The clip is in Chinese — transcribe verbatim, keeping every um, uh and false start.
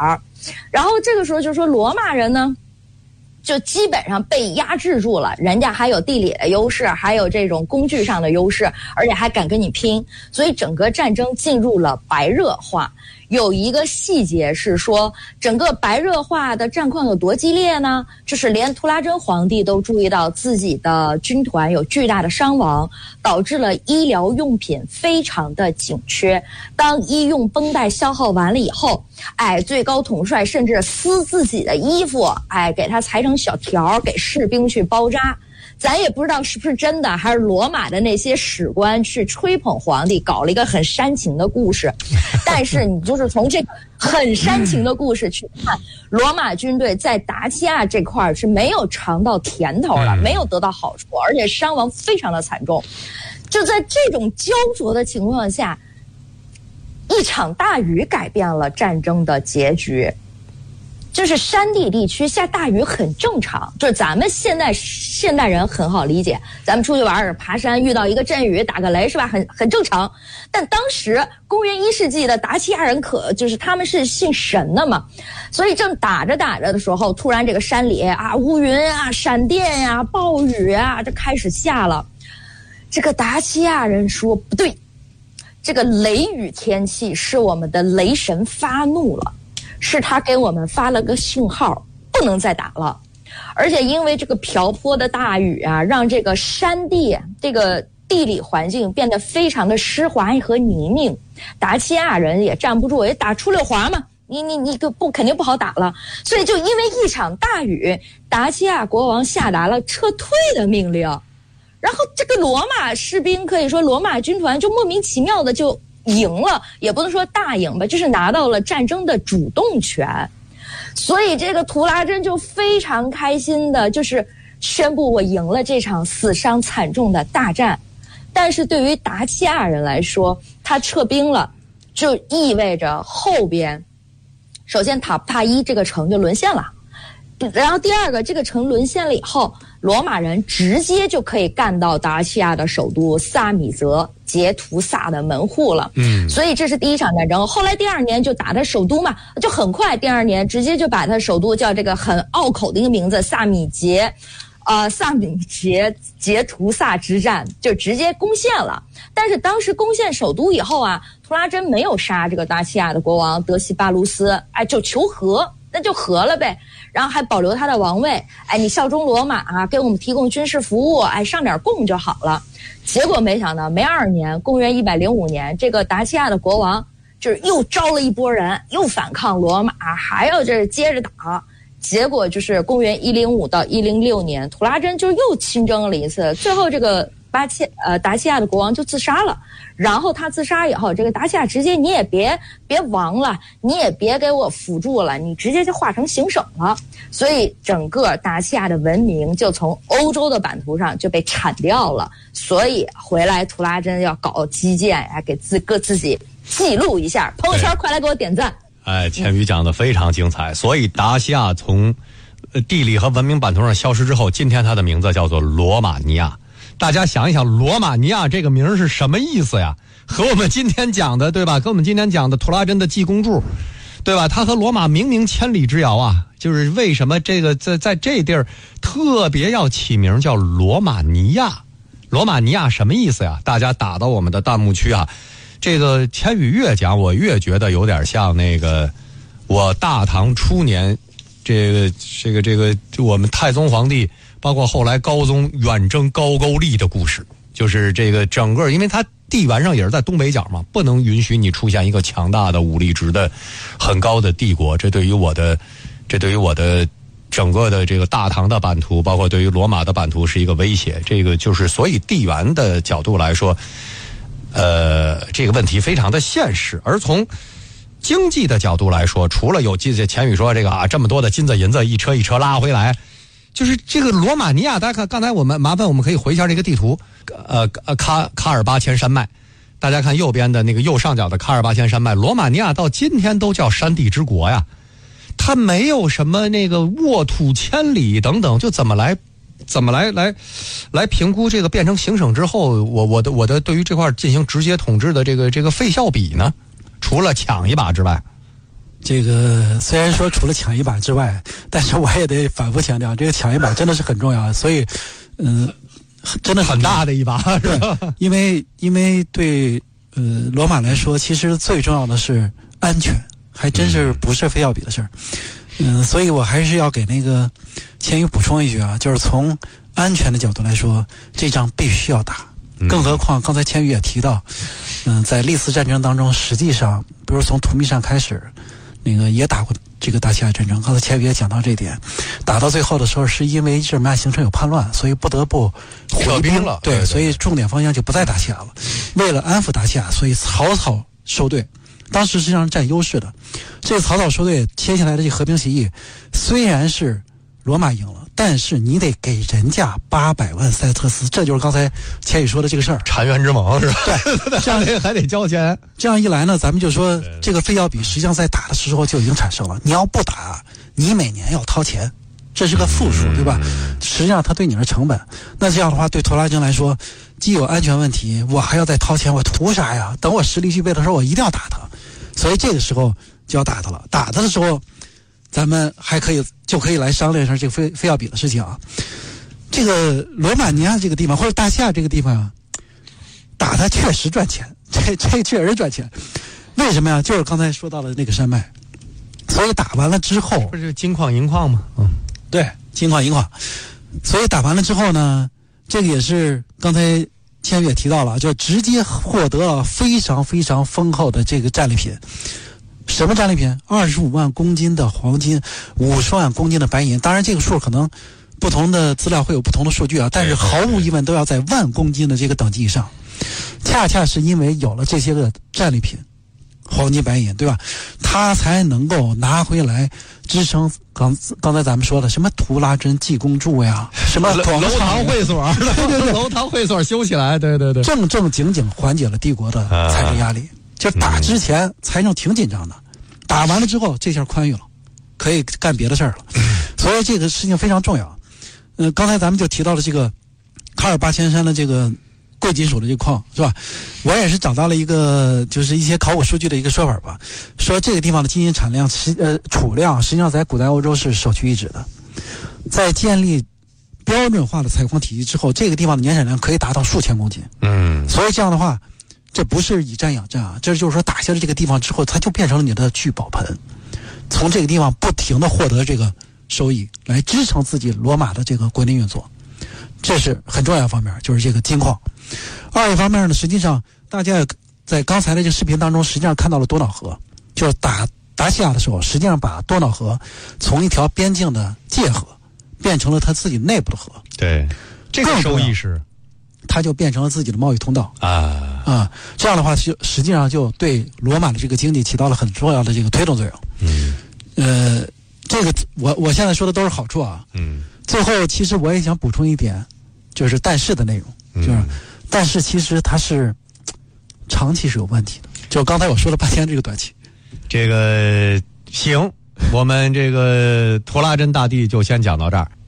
儿。然后这个时候就说罗马人呢就基本上被压制住了，人家还有地理的优势，还有这种工具上的优势，而且还敢跟你拼，所以整个战争进入了白热化。有一个细节是说，整个白热化的战况有多激烈呢？就是连图拉真皇帝都注意到自己的军团有巨大的伤亡，导致了医疗用品非常的紧缺。当医用绷带消耗完了以后，哎，最高统帅甚至撕自己的衣服，哎，给他裁成小条，给士兵去包扎。咱也不知道是不是真的，还是罗马的那些史官去吹捧皇帝，搞了一个很煽情的故事。但是你就是从这个很煽情的故事去看，罗马军队在达契亚这块是没有尝到甜头的，没有得到好处，而且伤亡非常的惨重。就在这种焦灼的情况下，一场大雨改变了战争的结局。就是山地地区下大雨很正常，就是咱们现在现代人很好理解，咱们出去玩爬山遇到一个阵雨打个雷是吧，很很正常。但当时公元一世纪的达契亚人可就是他们是信神的嘛，所以正打着打着的时候，突然这个山里啊乌云啊闪电呀、啊、暴雨啊就开始下了。这个达契亚人说不对，这个雷雨天气是我们的雷神发怒了，是他给我们发了个信号，不能再打了。而且因为这个瓢泼的大雨啊，让这个山地这个地理环境变得非常的湿滑和泥泞，达契亚人也站不住，也打出溜滑嘛，你你你个不肯定不好打了。所以就因为一场大雨，达契亚国王下达了撤退的命令，然后这个罗马士兵可以说罗马军团就莫名其妙的就赢了，也不能说大赢吧，就是拿到了战争的主动权。所以这个图拉真就非常开心的就是宣布我赢了这场死伤惨重的大战。但是对于达契亚人来说，他撤兵了就意味着后边首先塔布塔伊这个城就沦陷了，然后第二个这个城沦陷了以后，罗马人直接就可以干到达契亚的首都萨米泽，截图萨的门户了。嗯，所以这是第一场战争。后来第二年就打他首都嘛，就很快第二年直接就把他首都叫这个很拗口的一个名字萨米杰，呃，萨米杰截图萨之战就直接攻陷了。但是当时攻陷首都以后啊，图拉真没有杀这个达契亚的国王德西巴卢斯，哎，就求和，那就和了呗。然后还保留他的王位，哎，你效忠罗马啊，给我们提供军事服务，哎，上点贡就好了。结果没想到，没二年，公元一百零五年，这个达契亚的国王就是又招了一波人，又反抗罗马，还要这接着打。结果就是公元一零五到一零六年，图拉真就又亲征了一次，最后这个巴切呃达契亚的国王就自杀了。然后他自杀以后，这个达契亚直接你也别别亡了，你也别给我辅助了，你直接就化成行省了。所以整个达契亚的文明就从欧洲的版图上就被铲掉了。所以回来图拉真要搞基建呀，给自个自己记录一下。朋友圈快来给我点赞。 哎，千羽讲的非常精彩。所以达契亚从地理和文明版图上消失之后，今天它的名字叫做罗马尼亚。大家想一想，罗马尼亚这个名是什么意思呀？和我们今天讲的，对吧？和我们今天讲的图拉真的济公柱，对吧？它和罗马明明千里之遥啊。就是为什么这个在在这地儿特别要起名叫罗马尼亚？罗马尼亚什么意思呀？大家打到我们的弹幕区啊。这个千羽越讲，我越觉得有点像那个我大唐初年，这个这个这个我们太宗皇帝。包括后来高宗远征高句丽的故事，就是这个整个，因为它地缘上也是在东北角嘛，不能允许你出现一个强大的武力值的很高的帝国，这对于我的，这对于我的整个的这个大唐的版图，包括对于罗马的版图是一个威胁。这个就是所以地缘的角度来说，呃，这个问题非常的现实。而从经济的角度来说，除了有这前语说这个啊这么多的金子银子一车一车拉回来。就是这个罗马尼亚，大家看，刚才我们麻烦我们可以回一下这个地图，呃呃卡卡尔巴阡山脉，大家看右边的那个右上角的卡尔巴阡山脉，罗马尼亚到今天都叫山地之国呀，它没有什么那个沃土千里等等，就怎么来怎么来来来评估这个变成行省之后，我我的我的对于这块进行直接统治的这个这个费效比呢？除了抢一把之外。 这个虽然说除了抢一把之外，但是我也得反复强调，这个抢一把真的是很重要，所以，嗯、呃，真的很大的一把，是吧？ 因为因为对呃罗马来说，其实最重要的是安全，还真是不是非要比的事儿。嗯、呃，所以我还是要给那个千羽补充一句啊，就是从安全的角度来说，这仗必须要打。更何况刚才千羽也提到，嗯、呃，在历次战争当中，实际上，比如从图密善开始，那个也打过这个大西亚战争。刚才千羽也讲到这一点，打到最后的时候，是因为日耳曼行程有叛乱，所以不得不撤兵了。 对， 对对对， 所以重点方向就不在大西亚了。为了安抚大西亚，所以草草收队。当时实际上占优势的，这个草草收队签下来的这和平协议，虽然是罗马赢了，但是你得给人家八百万塞特斯，这就是刚才千羽说的这个事儿。 澶渊之盟是吧？ 对， 这样还得交钱。 这样一来呢，咱们就说这个费要比实际上在打的时候就已经产生了。你要不打，你每年要掏钱，这是个负数，对吧？实际上它对你是成本。那这样的话，对托拉金来说，既有安全问题，我还要再掏钱，我图啥呀？等我实力具备的时候，我一定要打他。所以这个时候就要打他了。打他的时候，咱们还可以就可以来商量一下这个费费要比的事情啊。这个罗马尼亚这个地方或者大西亚这个地方啊，打他确实赚钱，这这确实赚钱。为什么呀？就是刚才说到的那个山脉。所以打完了之后， 不是金矿银矿吗？嗯， 对，金矿银矿。所以打完了之后呢，这个也是刚才千羽也提到了，就直接获得了非常非常丰厚的这个战利品。什么战利品？二十五万公斤的黄金，五十万公斤的白银。当然，这个数可能不同的资料会有不同的数据啊，但是毫无疑问都要在万公斤的这个等级以上。恰恰是因为有了这些个战利品，黄金白银，对吧？他才能够拿回来支撑刚刚才咱们说的什么图拉真济公柱呀，什么楼堂会所，对对对，楼堂会所修起来，对对对， 正正经经缓解了帝国的财政压力。啊、就打之前财政挺紧张的，打完了之后这下宽裕了，可以干别的事儿了。所以这个事情非常重要。嗯、呃，刚才咱们就提到了这个卡尔巴千山的这个贵金属的这个矿，是吧？我也是找到了一个就是一些考古数据的一个说法吧，说这个地方的金银产量实呃储量实际上在古代欧洲是首屈一指的。在建立标准化的采矿体系之后，这个地方的年产量可以达到数千公斤。 嗯， 所以这样的话，这不是以战养战啊，这就是说打下了这个地方之后，它就变成了你的聚宝盆，从这个地方不停的获得这个收益，来支撑自己罗马的这个国内运作。这是很重要的方面，就是这个金矿。二一方面呢，实际上大家在刚才的这个视频当中，实际上看到了多瑙河，就是打达西亚的时候，实际上把多瑙河从一条边境的界河变成了他自己内部的河。 对，这个收益是， 它就变成了自己的贸易通道啊啊！这样的话，就实际上就对罗马的这个经济起到了很重要的这个推动作用。 嗯， 呃，这个我我现在说的都是好处啊。 嗯， 最后其实我也想补充一点，就是但是的内容，就是、 嗯、 但是其实它是长期是有问题的。就刚才我说了半天这个短期， 这个行，我们这个托拉真大帝就先讲到这儿。